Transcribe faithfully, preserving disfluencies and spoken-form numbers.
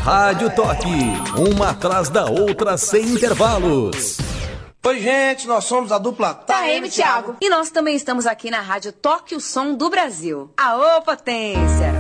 Rádio Toque, uma atrás da outra sem intervalos. Oi, gente, nós somos a dupla Taeme, Thiago. E nós também estamos aqui na Rádio Toque, o som do Brasil. Aô, potência!